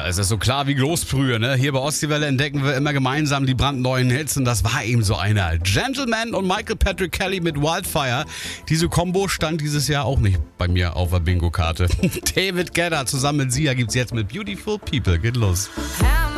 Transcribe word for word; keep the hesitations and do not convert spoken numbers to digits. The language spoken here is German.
Ja, es ist so klar wie Kloßbrühe, ne? Hier bei Ostseewelle entdecken wir immer gemeinsam die brandneuen Hits und das war eben so einer. Gentleman und Michael Patrick Kelly mit Wildfire. Diese Kombo stand dieses Jahr auch nicht bei mir auf der Bingo-Karte. David Guetta zusammen mit Sia gibt's jetzt mit Beautiful People. Geht los. Ja.